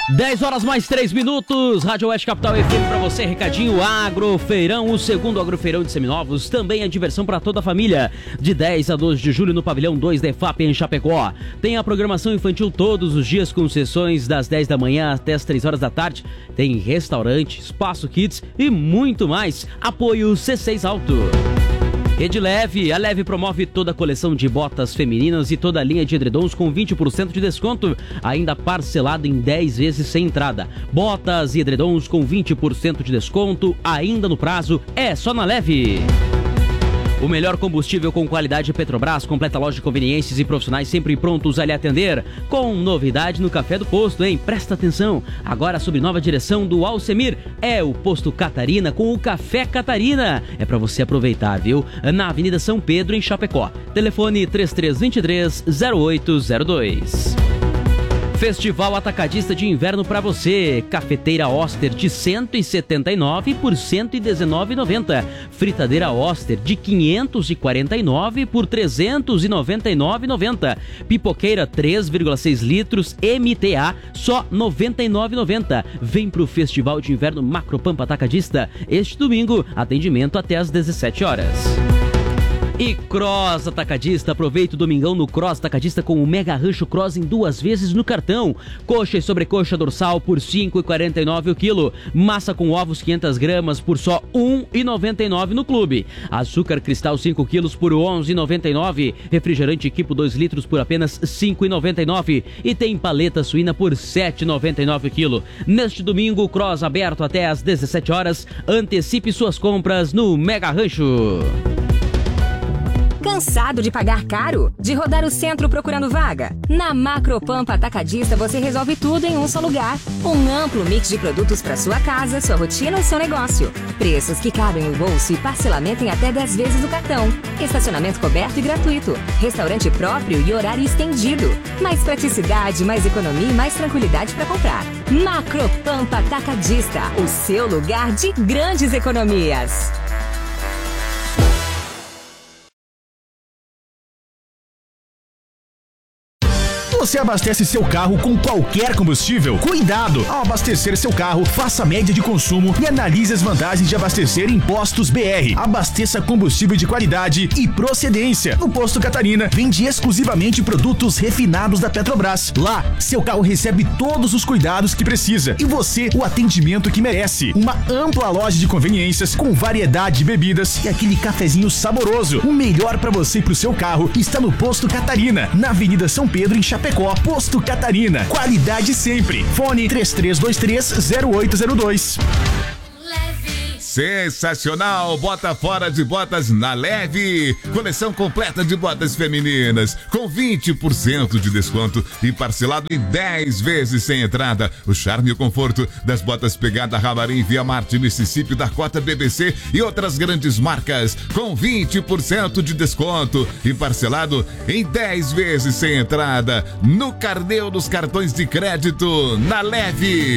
10 horas mais 3 minutos, Rádio Oeste Capital FM pra você, recadinho Agrofeirão, o segundo Agrofeirão de Seminovos, também é diversão pra toda a família, de 10 a 12 de julho no Pavilhão 2 da EFAP em Chapecó. Tem a programação infantil todos os dias com sessões das 10 da manhã até as 3 horas da tarde, tem restaurante, espaço kids e muito mais. Apoio C6 Auto. Rede Leve, a Leve promove toda a coleção de botas femininas e toda a linha de edredons com 20% de desconto, ainda parcelado em 10 vezes sem entrada. Botas e edredons com 20% de desconto, ainda no prazo, é só na Leve. O melhor combustível com qualidade Petrobras, completa loja de conveniências e profissionais sempre prontos a lhe atender. Com novidade no Café do Posto, hein? Presta atenção, agora sob nova direção do Alcemir, é o Posto Catarina com o Café Catarina. É pra você aproveitar, viu? Na Avenida São Pedro, em Chapecó. Telefone 3323-0802. Festival Atacadista de Inverno para você. Cafeteira Oster de 179 por 119,90. Fritadeira Oster de 549 por 399,90. Pipoqueira 3,6 litros MTA só 99,90. Vem pro Festival de Inverno Macropampa Atacadista. Este domingo, atendimento até às 17 horas. E Cross Atacadista, aproveita o domingão no Cross Atacadista com o Mega Rancho Cross em 2 vezes no cartão. Coxa e sobrecoxa dorsal por R$ 5,49 o quilo. Massa com ovos 500 gramas por só R$ 1,99 no clube. Açúcar cristal 5 quilos por R$ 11,99. Refrigerante Equipo 2 litros por apenas R$ 5,99. E tem paleta suína por R$ 7,99 o quilo. Neste domingo, Cross aberto até às 17 horas. Antecipe suas compras no Mega Rancho. Cansado de pagar caro? De rodar o centro procurando vaga? Na Macropampa Atacadista você resolve tudo em um só lugar. Um amplo mix de produtos para sua casa, sua rotina ou seu negócio. Preços que cabem no bolso e parcelamento em até 10 vezes no cartão. Estacionamento coberto e gratuito. Restaurante próprio e horário estendido. Mais praticidade, mais economia e mais tranquilidade para comprar. Macropampa Atacadista, o seu lugar de grandes economias. Você abastece seu carro com qualquer combustível? Cuidado! Ao abastecer seu carro, faça a média de consumo e analise as vantagens de abastecer em Postos BR. Abasteça combustível de qualidade e procedência. No Posto Catarina, vende exclusivamente produtos refinados da Petrobras. Lá, seu carro recebe todos os cuidados que precisa e você o atendimento que merece. Uma ampla loja de conveniências com variedade de bebidas e aquele cafezinho saboroso. O melhor para você e pro seu carro está no Posto Catarina, na Avenida São Pedro, em Chapecó. Posto Catarina, qualidade sempre. Fone 3323-0802. Sensacional! Bota fora de botas na Leve. Coleção completa de botas femininas com 20% de desconto e parcelado em 10 vezes sem entrada. O charme e o conforto das botas Pegada Ramarim, Via Marte, Mississippi, Dakota, BBC e outras grandes marcas com 20% de desconto e parcelado em 10 vezes sem entrada no carnê dos cartões de crédito na Leve.